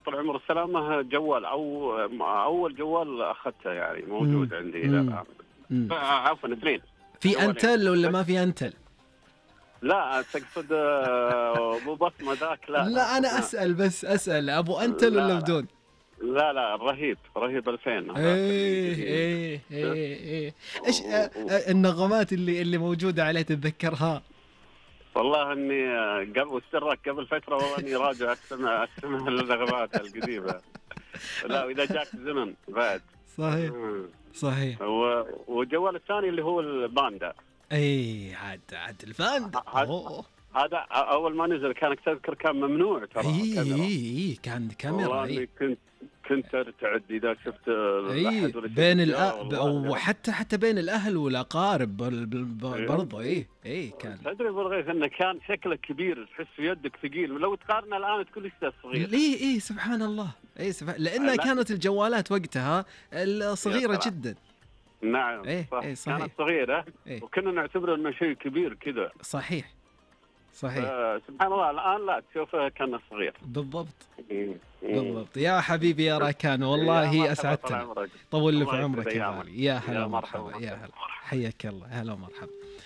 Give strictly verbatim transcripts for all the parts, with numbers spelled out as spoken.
طول عمر السلامة جوال أو أول جوال أخذته يعني موجود مم. عندي إلى الآن. مم. عفوا اثنين. في أنتل ولا ما في أنتل؟ لا تقصد أبو بصمة ذاك؟ لا لا أنا أسأل بس أسأل أبو أنتل لا ولا لا بدون؟ لا لا الرهيب رهيب ألفين. ايه ايه ايه ايه ايش النغمات اللي اللي موجودة عليه تتذكرها؟ والله اني قبل وسرك قبل فتره واني راجع استمع استمع للنغمات القديمه. لا واذا جاك زمن بعد. صحيح صحيح. والجوال الثاني اللي هو الباندا. اي عاد عاد الباندا. هذا اول ما نزل كان تذكر كان ممنوع ترى. اي اي كان كاميرا. اي كنت كنت ارتعد اذا شفت احد بين الأ... وحتى حتى بين الاهل والاقارب برضه. اي اي كان تدري بالغيث انه كان شكله كبير تحس في يدك ثقيل لو تقارنه الان تقول لسه صغير. اي اي سبحان الله. اي سبحان لانها كانت الجوالات وقتها صغيره جدا. نعم إيه صح. إيه صحيح. كانت صغيرة إيه؟ وكنا نعتبره انه شيء كبير كذا. صحيح صحيح. سبحان الله الآن لا تشوفه كان صغير. بالضبط بالضبط. يا حبيبي يا راكان والله أسعدتنا. طول لي في عمرك يا غالي. يا هلا مرحبا يا هلا حياك الله. هلا مرحبا.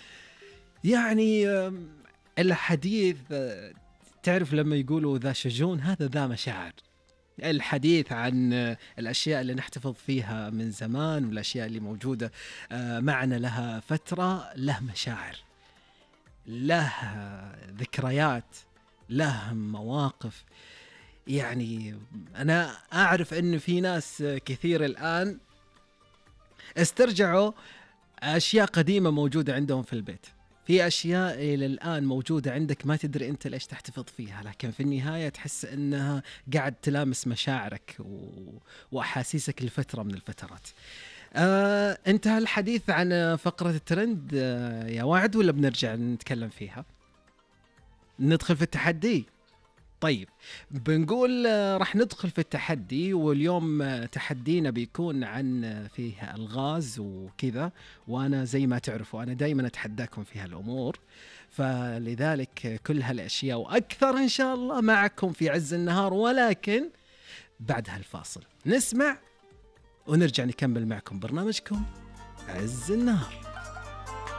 يعني الحديث تعرف لما يقولوا ذا شجون هذا ذا مشاعر. الحديث عن الأشياء اللي نحتفظ فيها من زمان والأشياء اللي موجودة معنا لها فترة له مشاعر له ذكريات له مواقف. يعني أنا أعرف أن في ناس كثير الآن استرجعوا أشياء قديمة موجودة عندهم في البيت. في أشياء إلى الآن موجودة عندك ما تدري أنت ليش تحتفظ فيها لكن في النهاية تحس أنها قاعد تلامس مشاعرك وأحاسيسك لفترة من الفترات. آه، انتهى الحديث عن فقرة الترند آه، يا وعد ولا بنرجع نتكلم فيها؟ ندخل في التحدي. طيب بنقول آه، رح ندخل في التحدي. واليوم آه، تحدينا بيكون عن آه، فيه الغاز وكذا. وانا زي ما تعرفوا انا دايما اتحداكم في هالامور فلذلك آه، كل هالاشياء واكثر ان شاء الله معكم في عز النهار. ولكن بعد هالفاصل نسمع ونرجع نكمل معكم برنامجكم عز النهار.